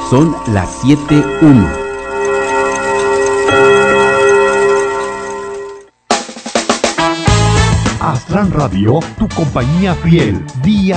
Son las 7:01. Astran Radio, tu compañía fiel, día